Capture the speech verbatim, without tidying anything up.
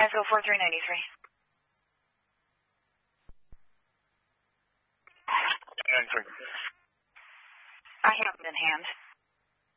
S O four three ninety-three. I have them in hand.